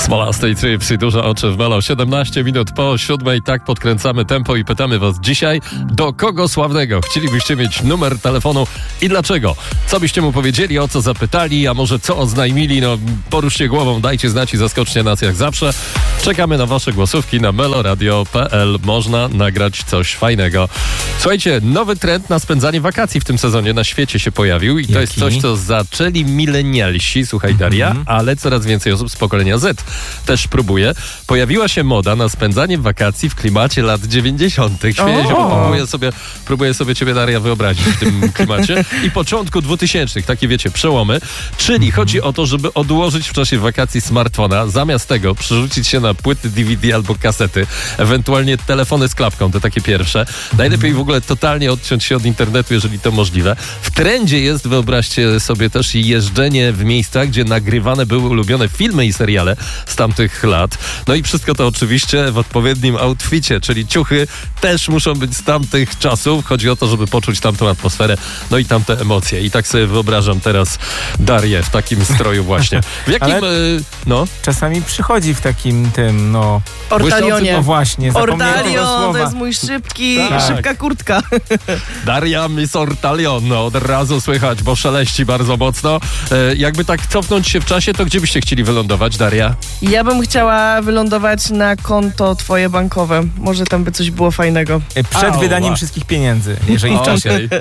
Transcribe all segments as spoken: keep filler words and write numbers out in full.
Smolastej Tripsy, duże oczy w Melo. siedemnaście minut po siódmej, tak podkręcamy tempo i pytamy was dzisiaj, do kogo sławnego chcielibyście mieć numer telefonu i dlaczego? Co byście mu powiedzieli, o co zapytali, a może co oznajmili? No, poruszcie głową, dajcie znać i zaskoczcie nas jak zawsze. Czekamy na wasze głosówki na meloradio kropka p l. Można nagrać coś fajnego. Słuchajcie, nowy trend na spędzanie wakacji w tym sezonie na świecie się pojawił i to Jaki? jest coś, co zaczęli milenialsi, słuchaj Daria, mm-hmm. ale coraz więcej osób z pokolenia Z też próbuje. Pojawiła się moda na spędzanie wakacji w klimacie lat dziewięćdziesiątych. Śmieję się, bo próbuję sobie, próbuję sobie ciebie, Daria, wyobrazić w tym klimacie. I początku dwutysięcznych, takie wiecie, przełomy. Czyli mm-hmm. chodzi o to, żeby odłożyć w czasie wakacji smartfona, zamiast tego przerzucić się na płyty D V D albo kasety, ewentualnie telefony z klapką, te takie pierwsze. Najlepiej w ogóle totalnie odciąć się od internetu, jeżeli to możliwe. W trendzie jest, wyobraźcie sobie, też jeżdżenie w miejscach, gdzie nagrywane były ulubione filmy i seriale z tamtych lat. No i wszystko to oczywiście w odpowiednim outficie, czyli ciuchy też muszą być z tamtych czasów. Chodzi o to, żeby poczuć tamtą atmosferę, no i tamte emocje. I tak sobie wyobrażam teraz Darię w takim stroju właśnie. W jakim... Ale y, no? Czasami przychodzi w takim tym, no... Ortalionie. No właśnie, zapomniałem tego Ortalion, słowa. to jest mój szybki, Tak. szybka kurtka. Daria Miss Ortalion, no od razu słychać, bo szeleści bardzo mocno. E, jakby tak cofnąć się w czasie, to gdzie byście chcieli wylądować, Daria? Ja bym chciała wylądować na konto twoje bankowe. Może tam by coś było fajnego. Przed Au, wydaniem a. wszystkich pieniędzy, jeżeli w czasie. Okej.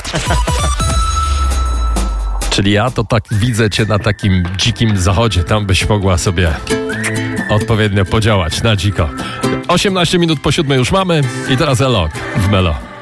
Czyli ja to tak widzę cię na takim dzikim zachodzie. Tam byś mogła sobie odpowiednio podziałać na dziko. osiemnaście minut po siódmej już mamy i teraz Elok w Melo.